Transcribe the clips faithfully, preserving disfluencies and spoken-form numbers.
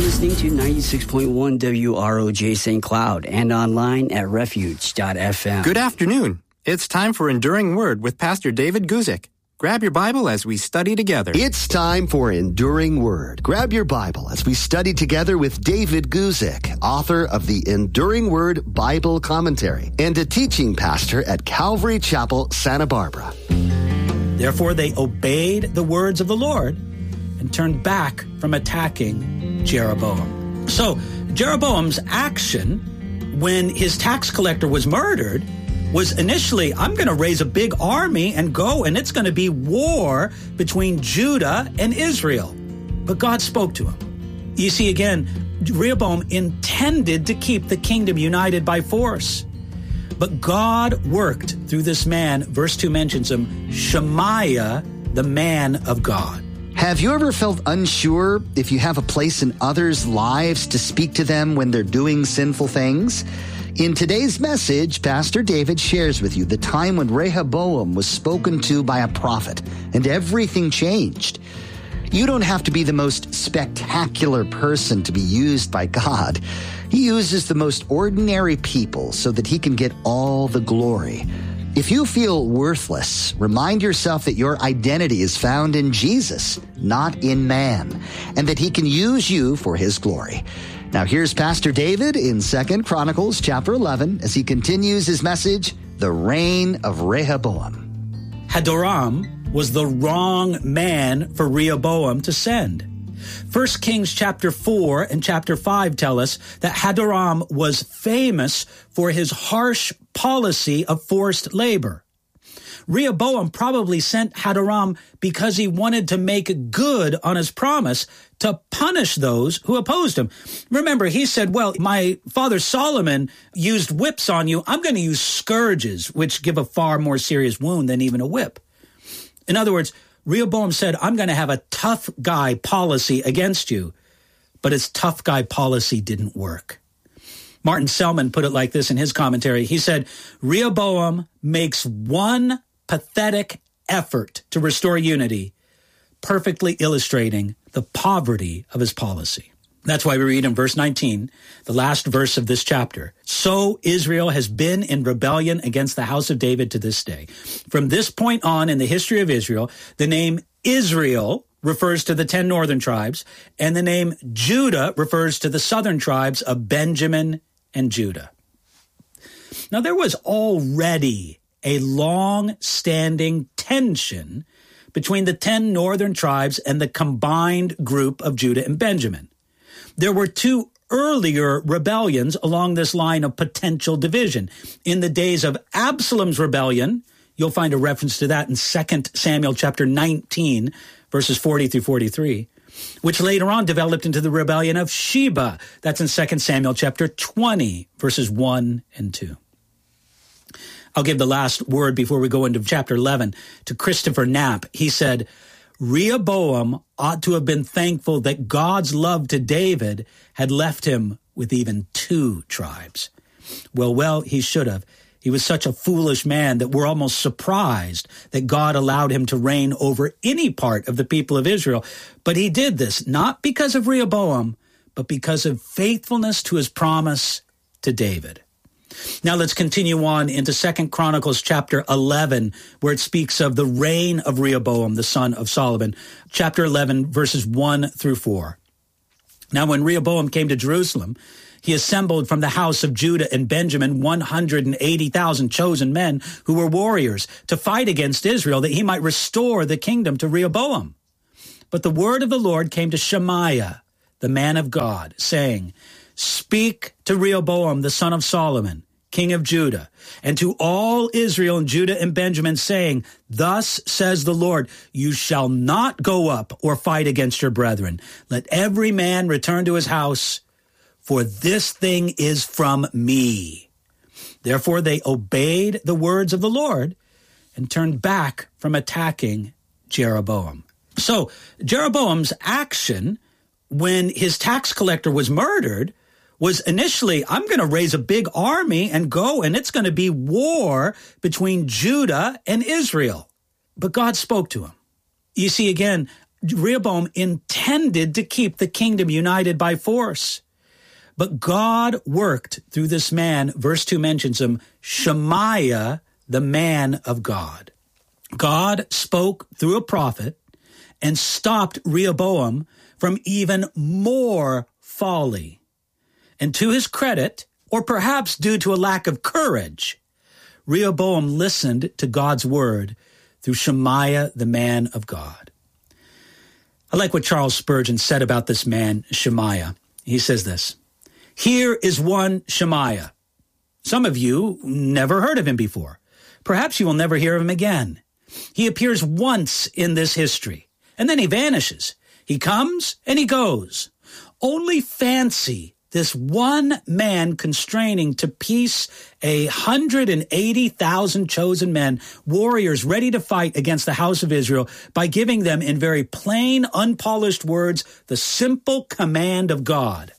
listening to ninety-six point one W R O J Saint Cloud and online at refuge dot f m. Good afternoon. It's time for Enduring Word with Pastor David Guzik. Grab your Bible as we study together. It's time for Enduring Word. Grab your Bible as we study together with David Guzik, author of the Enduring Word Bible Commentary and a teaching pastor at Calvary Chapel, Santa Barbara. Therefore, they obeyed the words of the Lord and turned back from attacking Jeroboam. So, Jeroboam's action when his tax collector was murdered was initially, I'm going to raise a big army and go, and it's going to be war between Judah and Israel. But God spoke to him. You see, again, Rehoboam intended to keep the kingdom united by force. But God worked through this man, verse two mentions him, Shemaiah, the man of God. Have you ever felt unsure if you have a place in others' lives to speak to them when they're doing sinful things? In today's message, Pastor David shares with you the time when Rehoboam was spoken to by a prophet and everything changed. You don't have to be the most spectacular person to be used by God. He uses the most ordinary people so that he can get all the glory. If you feel worthless, remind yourself that your identity is found in Jesus, not in man, and that he can use you for his glory. Now here's Pastor David in Second Chronicles chapter eleven as he continues his message, The Reign of Rehoboam. Hadoram was the wrong man for Rehoboam to send. First Kings chapter four and chapter five tell us that Hadoram was famous for his harsh policy of forced labor. Rehoboam probably sent Hadoram because he wanted to make good on his promise to punish those who opposed him. Remember, he said, well, my father Solomon used whips on you. I'm going to use scourges, which give a far more serious wound than even a whip. In other words, Rehoboam said, I'm going to have a tough guy policy against you. But his tough guy policy didn't work. Martin Selman put it like this in his commentary. He said, Rehoboam makes one pathetic effort to restore unity, perfectly illustrating the poverty of his policy. That's why we read in verse nineteen, the last verse of this chapter. So Israel has been in rebellion against the house of David to this day. From this point on in the history of Israel, the name Israel refers to the ten northern tribes, and the name Judah refers to the southern tribes of Benjamin and Judah. Now, there was already a long-standing tension between the ten northern tribes and the combined group of Judah and Benjamin. There were two earlier rebellions along this line of potential division. In the days of Absalom's rebellion, you'll find a reference to that in Second Samuel chapter nineteen, verses forty through forty-three, which later on developed into the rebellion of Sheba. That's in Second Samuel chapter twenty, verses one and two. I'll give the last word before we go into chapter eleven to Christopher Knapp. He said, Rehoboam ought to have been thankful that God's love to David had left him with even two tribes. Well, well, he should have. He was such a foolish man that we're almost surprised that God allowed him to reign over any part of the people of Israel. But he did this not because of Rehoboam, but because of faithfulness to his promise to David. Now let's continue on into Second Chronicles chapter eleven, where it speaks of the reign of Rehoboam, the son of Solomon. Chapter eleven, verses one through four. Now when Rehoboam came to Jerusalem, he assembled from the house of Judah and Benjamin one hundred eighty thousand chosen men who were warriors to fight against Israel, that he might restore the kingdom to Rehoboam. But the word of the Lord came to Shemaiah, the man of God, saying, Speak to Rehoboam, the son of Solomon, king of Judah, and to all Israel and Judah and Benjamin, saying, Thus says the Lord, you shall not go up or fight against your brethren. Let every man return to his house, for this thing is from me. Therefore they obeyed the words of the Lord and turned back from attacking Jeroboam. So Jeroboam's action when his tax collector was murdered was initially, I'm going to raise a big army and go, and it's going to be war between Judah and Israel. But God spoke to him. You see, again, Rehoboam intended to keep the kingdom united by force. But God worked through this man, verse two mentions him, Shemaiah, the man of God. God spoke through a prophet and stopped Rehoboam from even more folly. And to his credit, or perhaps due to a lack of courage, Rehoboam listened to God's word through Shemaiah, the man of God. I like what Charles Spurgeon said about this man, Shemaiah. He says this, "Here is one Shemaiah. Some of you never heard of him before. Perhaps you will never hear of him again. He appears once in this history, and then he vanishes. He comes and he goes. Only fancy this one man constraining to peace a hundred and eighty thousand chosen men, warriors ready to fight against the house of Israel, by giving them in very plain, unpolished words the simple command of God.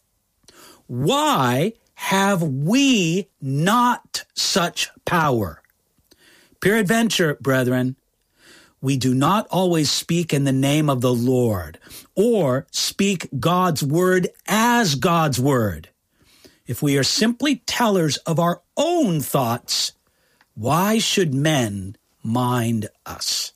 Why have we not such power? Peradventure, brethren, we do not always speak in the name of the Lord, or speak God's word as God's word. If we are simply tellers of our own thoughts, why should men mind us?"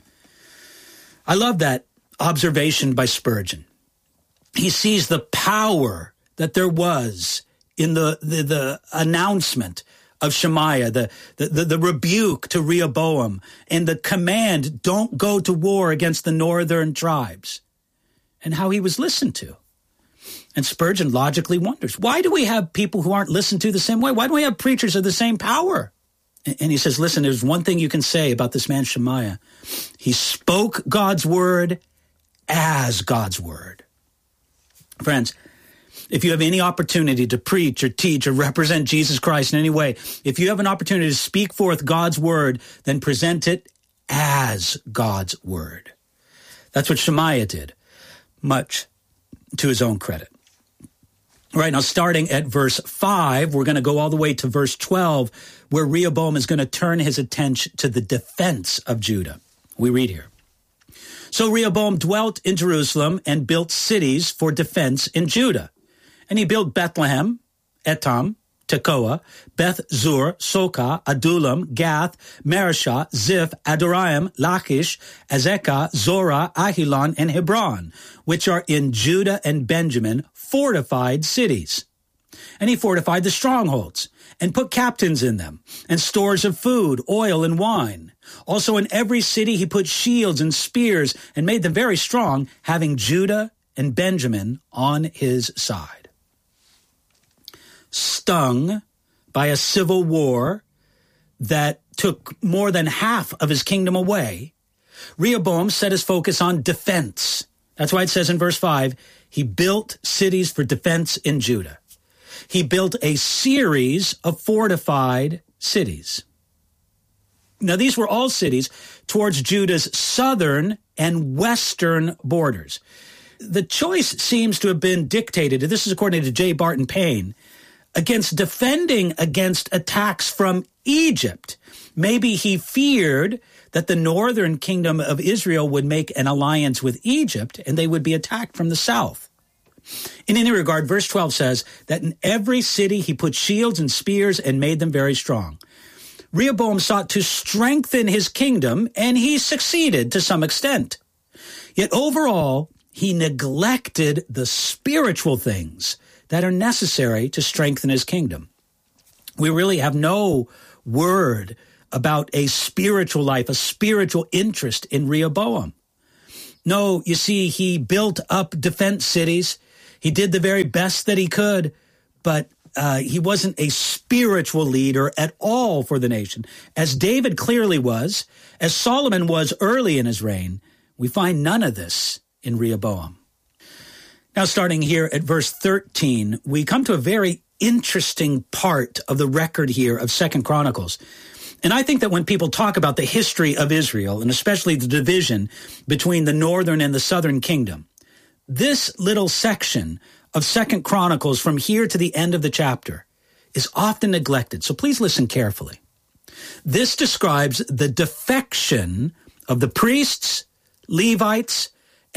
I love that observation by Spurgeon. He sees the power that there was in the, the, the announcement of Shemaiah, the, the, the, the rebuke to Rehoboam, and the command, don't go to war against the northern tribes, and how he was listened to. And Spurgeon logically wonders, why do we have people who aren't listened to the same way? Why don't we have preachers of the same power? And, and he says, listen, there's one thing you can say about this man Shemaiah. He spoke God's word as God's word. Friends, if you have any opportunity to preach or teach or represent Jesus Christ in any way, if you have an opportunity to speak forth God's word, then present it as God's word. That's what Shemaiah did, much to his own credit. All right, now starting at verse five, we're going to go all the way to verse twelve, where Rehoboam is going to turn his attention to the defense of Judah. We read here. So Rehoboam dwelt in Jerusalem and built cities for defense in Judah. And he built Bethlehem, Etam, Tekoa, Beth Zur, Soka, Adullam, Gath, Mareshah, Ziph, Adoraim, Lachish, Azekah, Zorah, Ahilon, and Hebron, which are in Judah and Benjamin, fortified cities. And he fortified the strongholds, and put captains in them, and stores of food, oil, and wine. Also in every city he put shields and spears, and made them very strong, having Judah and Benjamin on his side. Stung by a civil war that took more than half of his kingdom away, Rehoboam set his focus on defense. That's why it says in verse five, he built cities for defense in Judah. He built a series of fortified cities. Now, these were all cities towards Judah's southern and western borders. The choice seems to have been dictated, and this is according to J. Barton Payne, against defending against attacks from Egypt. Maybe he feared that the northern kingdom of Israel would make an alliance with Egypt and they would be attacked from the south. In any regard, verse twelve says that in every city he put shields and spears and made them very strong. Rehoboam sought to strengthen his kingdom, and he succeeded to some extent. Yet overall, he neglected the spiritual things that are necessary to strengthen his kingdom. We really have no word about a spiritual life, a spiritual interest in Rehoboam. No, you see, he built up defense cities. He did the very best that he could, but uh, he wasn't a spiritual leader at all for the nation. As David clearly was, as Solomon was early in his reign, we find none of this in Rehoboam. Now, starting here at verse thirteen, we come to a very interesting part of the record here of Second Chronicles. And I think that when people talk about the history of Israel, and especially the division between the northern and the southern kingdom, this little section of Second Chronicles from here to the end of the chapter is often neglected. So please listen carefully. This describes the defection of the priests, Levites,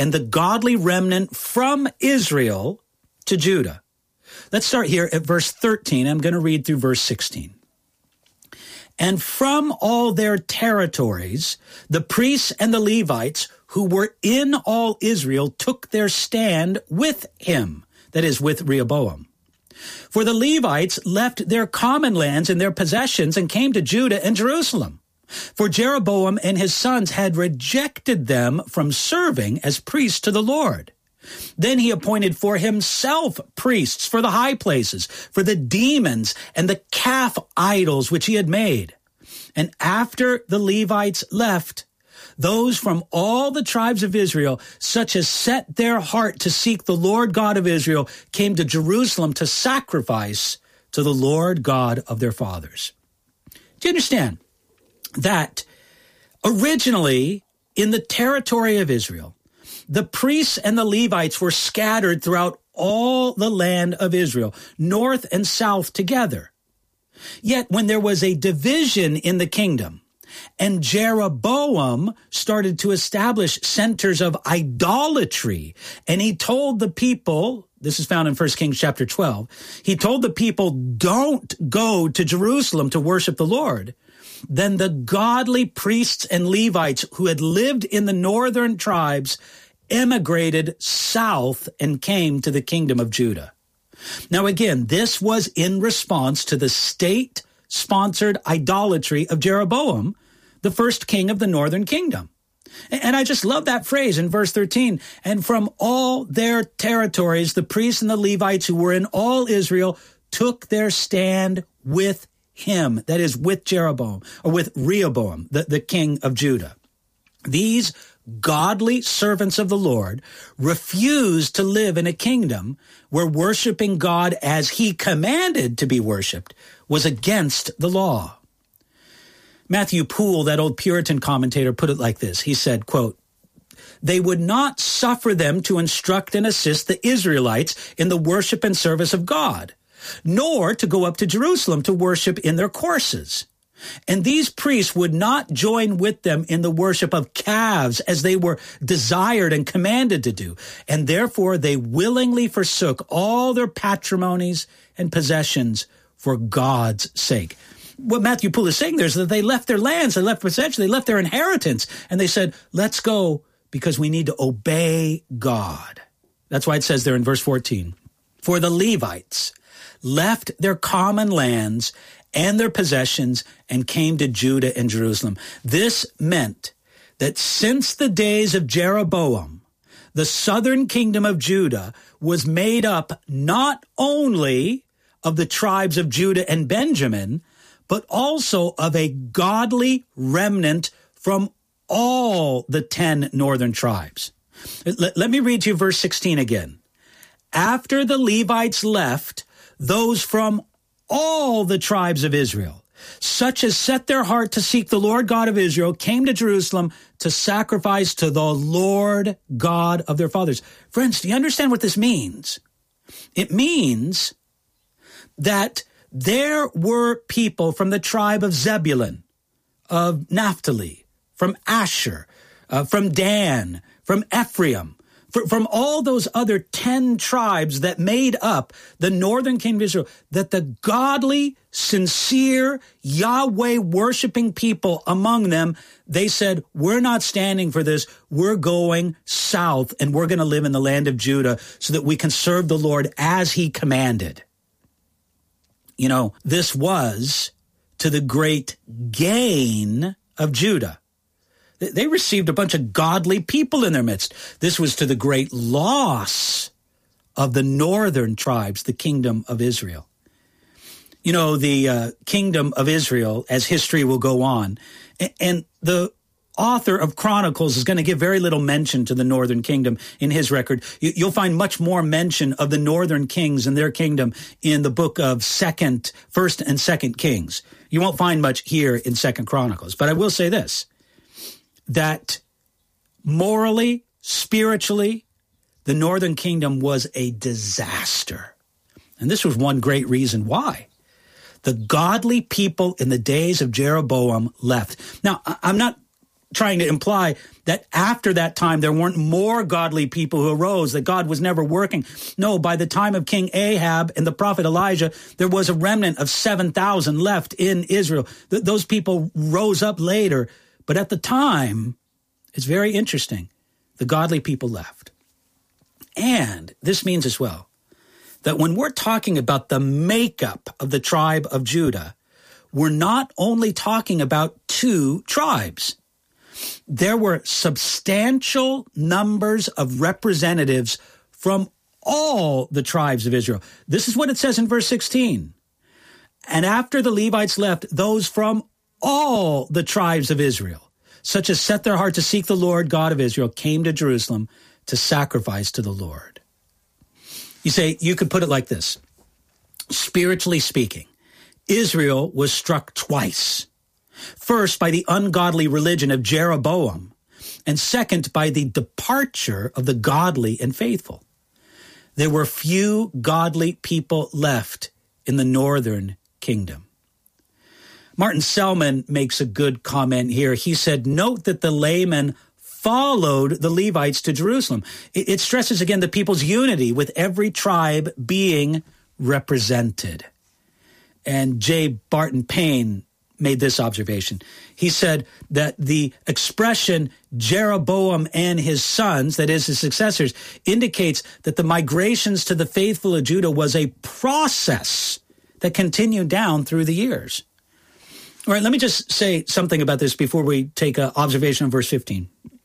and the godly remnant from Israel to Judah. Let's start here at verse thirteen. I'm going to read through verse sixteen. And from all their territories, the priests and the Levites who were in all Israel took their stand with him, that is, with Rehoboam. For the Levites left their common lands and their possessions and came to Judah and Jerusalem. For Jeroboam and his sons had rejected them from serving as priests to the Lord. Then he appointed for himself priests for the high places, for the demons and the calf idols which he had made. And after the Levites left, those from all the tribes of Israel, such as set their heart to seek the Lord God of Israel, came to Jerusalem to sacrifice to the Lord God of their fathers. Do you understand that originally in the territory of Israel, the priests and the Levites were scattered throughout all the land of Israel, north and south together. Yet when there was a division in the kingdom, and Jeroboam started to establish centers of idolatry, and he told the people, this is found in First Kings chapter twelve, he told the people, don't go to Jerusalem to worship the Lord. Then the godly priests and Levites who had lived in the northern tribes emigrated south and came to the kingdom of Judah. Now again, this was in response to the state-sponsored idolatry of Jeroboam, the first king of the northern kingdom. And I just love that phrase in verse thirteen. And from all their territories, the priests and the Levites who were in all Israel took their stand with him, that is, with Jeroboam, or with Rehoboam, the, the king of Judah. These godly servants of the Lord refused to live in a kingdom where worshiping God as he commanded to be worshiped was against the law. Matthew Poole, that old Puritan commentator, put it like this. He said, quote, "They would not suffer them to instruct and assist the Israelites in the worship and service of God, nor to go up to Jerusalem to worship in their courses. And these priests would not join with them in the worship of calves as they were desired and commanded to do. And therefore they willingly forsook all their patrimonies and possessions for God's sake." What Matthew Poole is saying there is that they left their lands, they left possessions, they left their inheritance, and they said, let's go because we need to obey God. That's why it says there in verse fourteen, "For the Levites left their common lands and their possessions and came to Judah and Jerusalem." This meant that since the days of Jeroboam, the southern kingdom of Judah was made up not only of the tribes of Judah and Benjamin, but also of a godly remnant from all the ten northern tribes. Let, let me read you verse sixteen again. "After the Levites left, those from all the tribes of Israel, such as set their heart to seek the Lord God of Israel, came to Jerusalem to sacrifice to the Lord God of their fathers." Friends, do you understand what this means? It means that there were people from the tribe of Zebulun, of Naphtali, from Asher, uh, from Dan, from Ephraim, fr- from all those other ten tribes that made up the northern kingdom of Israel, that the godly, sincere, Yahweh-worshiping people among them, they said, we're not standing for this. We're going south, and we're going to live in the land of Judah so that we can serve the Lord as he commanded. You know, this was to the great gain of Judah. They received a bunch of godly people in their midst. This was to the great loss of the northern tribes, the kingdom of Israel. You know, the uh, kingdom of Israel, as history will go on, and the author of Chronicles is going to give very little mention to the northern kingdom in his record. You'll find much more mention of the northern kings and their kingdom in the book of Second, First and Second Kings. You won't find much here in Second Chronicles. But I will say this, that morally, spiritually, the northern kingdom was a disaster. And this was one great reason why. The godly people in the days of Jeroboam left. Now, I'm not trying to imply that after that time there weren't more godly people who arose, that God was never working. No, by the time of King Ahab and the prophet Elijah, there was a remnant of seven thousand left in Israel. Th- those people rose up later, but at the time, it's very interesting, the godly people left. And this means as well that when we're talking about the makeup of the tribe of Judah, we're not only talking about two tribes. There were substantial numbers of representatives from all the tribes of Israel. This is what it says in verse sixteen. And after the Levites left, those from all the tribes of Israel, such as set their heart to seek the Lord God of Israel, came to Jerusalem to sacrifice to the Lord. You say, you could put it like this. Spiritually speaking, Israel was struck twice. First, by the ungodly religion of Jeroboam, and second, by the departure of the godly and faithful. There were few godly people left in the northern kingdom. Martin Selman makes a good comment here. He said, note that the laymen followed the Levites to Jerusalem. It stresses again the people's unity with every tribe being represented. And J. Barton Payne made this observation. He said that the expression Jeroboam and his sons, that is his successors, indicates that the migrations to the faithful of Judah was a process that continued down through the years. All right, let me just say something about this before we take an observation on verse fifteen.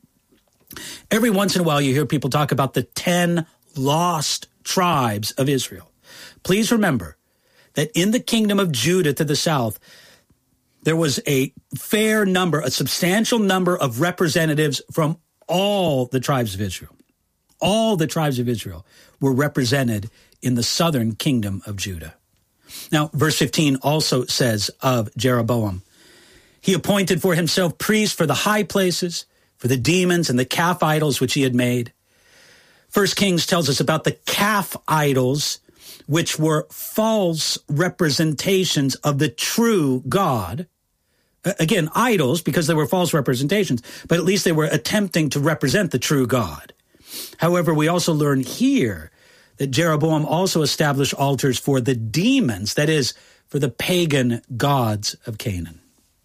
Every once in a while you hear people talk about the ten lost tribes of Israel. Please remember that in the kingdom of Judah to the south, there was a fair number, a substantial number of representatives from all the tribes of Israel. All the tribes of Israel were represented in the southern kingdom of Judah. Now, verse fifteen also says of Jeroboam, he appointed for himself priests for the high places, for the demons and the calf idols which he had made. First Kings tells us about the calf idols, which were false representations of the true God. Again, idols, because they were false representations, but at least they were attempting to represent the true God. However, we also learn here that Jeroboam also established altars for the demons, that is, for the pagan gods of Canaan.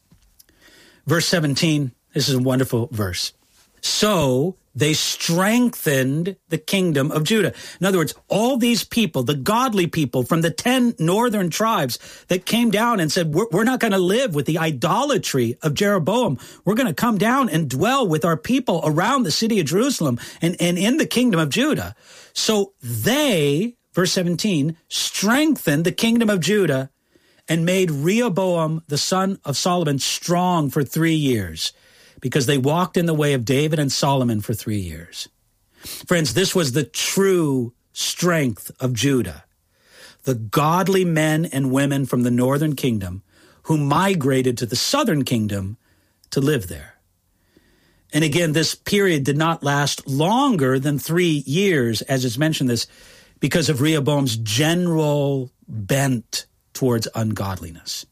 Verse seventeen, this is a wonderful verse. So they strengthened the kingdom of Judah. In other words, all these people, the godly people from the ten northern tribes that came down and said, we're, we're not going to live with the idolatry of Jeroboam. We're going to come down and dwell with our people around the city of Jerusalem and, and in the kingdom of Judah. So they, verse seventeen, strengthened the kingdom of Judah and made Rehoboam, the son of Solomon, strong for three years. Because they walked in the way of David and Solomon for three years. Friends, this was the true strength of Judah. The godly men and women from the northern kingdom who migrated to the southern kingdom to live there. And again, this period did not last longer than three years, as is mentioned this, because of Rehoboam's general bent towards ungodliness.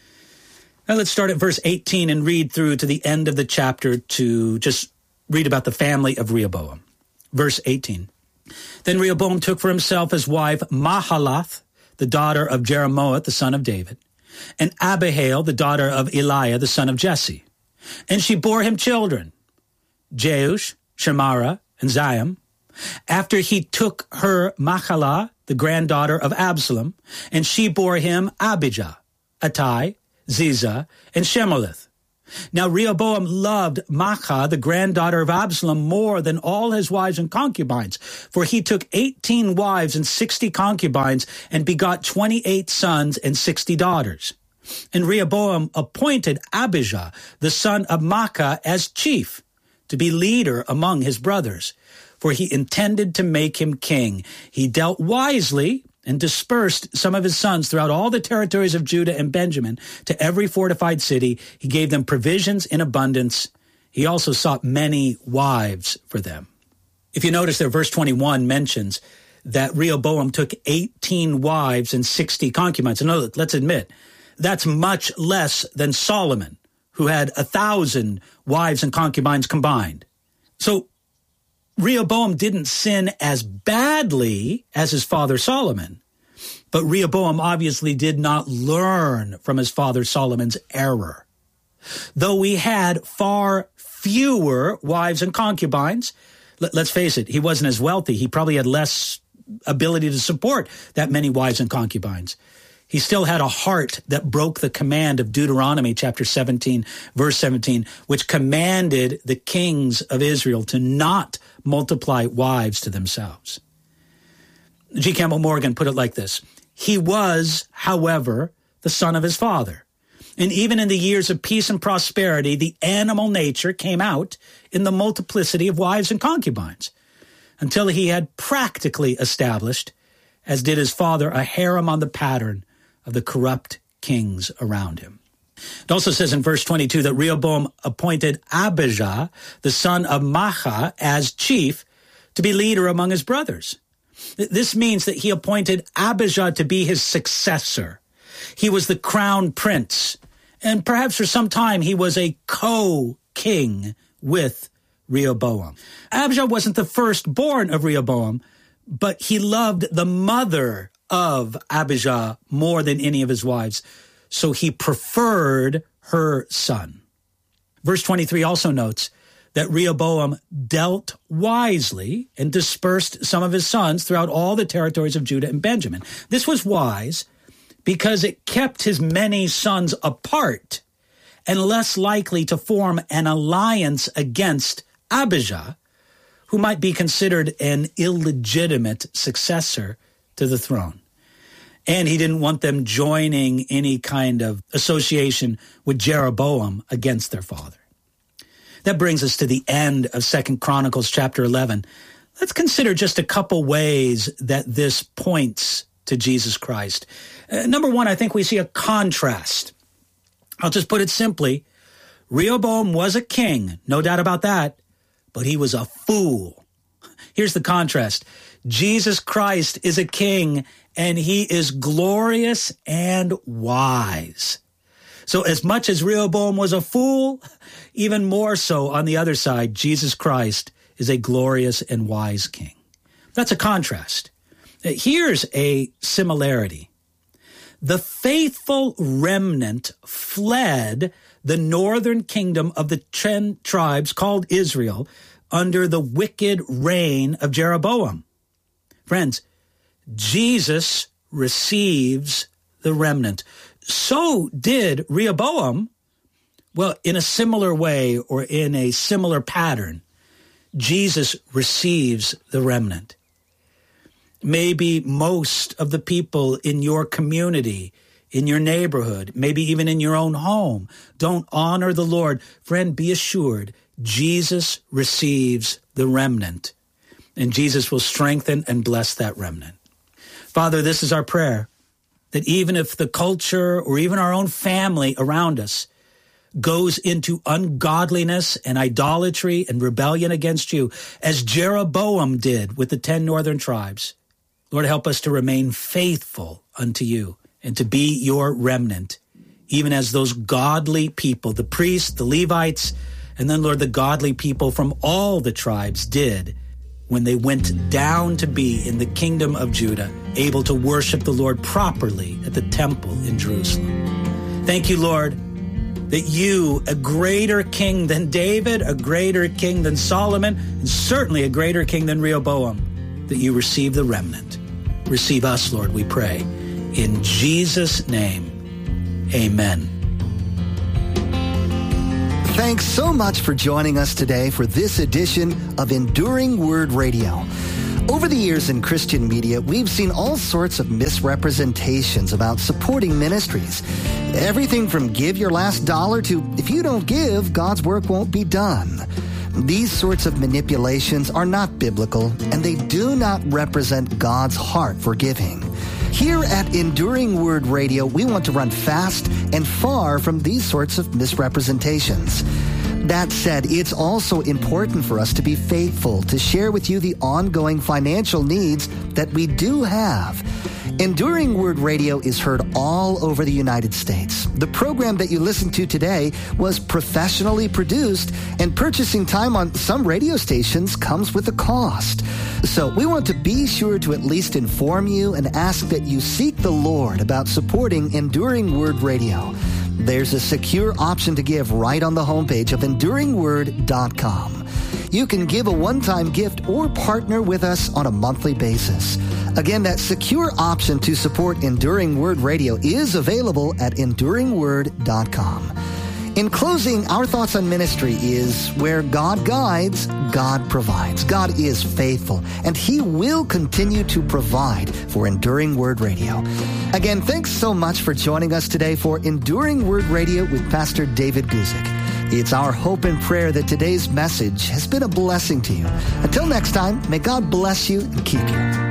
Now let's start at verse eighteen and read through to the end of the chapter to just read about the family of Rehoboam. Verse eighteen. Then Rehoboam took for himself as wife Mahalath, the daughter of Jeremoth, the son of David, and Abihail, the daughter of Eliah, the son of Jesse. And she bore him children, Jeush, Shemara, and Ziam. After he took her Machalah, the granddaughter of Absalom, and she bore him Abijah, Attai, Ziza, and Shemolith. Now Rehoboam loved Maachah, the granddaughter of Absalom, more than all his wives and concubines, for he took eighteen wives and sixty concubines and begot twenty-eight sons and sixty daughters. And Rehoboam appointed Abijah, the son of Maachah, as chief, to be leader among his brothers, for he intended to make him king. He dealt wisely and dispersed some of his sons throughout all the territories of Judah and Benjamin to every fortified city. He gave them provisions in abundance. He also sought many wives for them. If you notice there, verse twenty-one mentions that Rehoboam took eighteen wives and sixty concubines. And let's admit, that's much less than Solomon, who had a thousand wives and concubines combined. So Rehoboam didn't sin as badly as his father Solomon, but Rehoboam obviously did not learn from his father Solomon's error. Though he had far fewer wives and concubines, let, let's face it, he wasn't as wealthy. He probably had less ability to support that many wives and concubines. He still had a heart that broke the command of Deuteronomy chapter seventeen, verse seventeen, which commanded the kings of Israel to not multiply wives to themselves. G. Campbell Morgan put it like this: he was, however, the son of his father. And even in the years of peace and prosperity, the animal nature came out in the multiplicity of wives and concubines, until he had practically established, as did his father, a harem on the pattern of the corrupt kings around him. It also says in verse twenty-two that Rehoboam appointed Abijah, the son of Maachah, as chief to be leader among his brothers. This means that he appointed Abijah to be his successor. He was the crown prince, and perhaps for some time he was a co-king with Rehoboam. Abijah wasn't the firstborn of Rehoboam, but he loved the mother of Abijah more than any of his wives, so he preferred her son. Verse twenty-three also notes that Rehoboam dealt wisely and dispersed some of his sons throughout all the territories of Judah and Benjamin. This was wise because it kept his many sons apart and less likely to form an alliance against Abijah, who might be considered an illegitimate successor to the throne. And he didn't want them joining any kind of association with Jeroboam against their father. That brings us to the end of Second Chronicles chapter eleven. Let's consider just a couple ways that this points to Jesus Christ. Uh, number one, I think we see a contrast. I'll just put it simply. Rehoboam was a king, no doubt about that, but he was a fool. Here's the contrast. Jesus Christ is a king, and he is glorious and wise. So as much as Rehoboam was a fool, even more so on the other side, Jesus Christ is a glorious and wise king. That's a contrast. Here's a similarity. The faithful remnant fled the northern kingdom of the ten tribes called Israel under the wicked reign of Jeroboam. Friends, Jesus receives the remnant. So did Rehoboam. Well, in a similar way or in a similar pattern, Jesus receives the remnant. Maybe most of the people in your community, in your neighborhood, maybe even in your own home, don't honor the Lord. Friend, be assured, Jesus receives the remnant, and Jesus will strengthen and bless that remnant. Father, this is our prayer, that even if the culture or even our own family around us goes into ungodliness and idolatry and rebellion against you, as Jeroboam did with the ten northern tribes, Lord, help us to remain faithful unto you and to be your remnant, even as those godly people, the priests, the Levites, and then, Lord, the godly people from all the tribes did when they went down to be in the kingdom of Judah, able to worship the Lord properly at the temple in Jerusalem. Thank you, Lord, that you, a greater king than David, a greater king than Solomon, and certainly a greater king than Rehoboam, that you receive the remnant. Receive us, Lord, we pray. In Jesus' name, amen. Thanks so much for joining us today for this edition of Enduring Word Radio. Over the years in Christian media, we've seen all sorts of misrepresentations about supporting ministries. Everything from give your last dollar to if you don't give, God's work won't be done. These sorts of manipulations are not biblical, and they do not represent God's heart for giving. Here at Enduring Word Radio, we want to run fast and far from these sorts of misrepresentations. That said, it's also important for us to be faithful to share with you the ongoing financial needs that we do have. Enduring Word Radio is heard all over the United States. The program that you listened to today was professionally produced, and purchasing time on some radio stations comes with a cost. So we want to be sure to at least inform you and ask that you seek the Lord about supporting Enduring Word Radio. There's a secure option to give right on the homepage of enduring word dot com. You can give a one-time gift or partner with us on a monthly basis. Again, that secure option to support Enduring Word Radio is available at enduring word dot com. In closing, our thoughts on ministry is where God guides, God provides. God is faithful, and He will continue to provide for Enduring Word Radio. Again, thanks so much for joining us today for Enduring Word Radio with Pastor David Guzik. It's our hope and prayer that today's message has been a blessing to you. Until next time, may God bless you and keep you.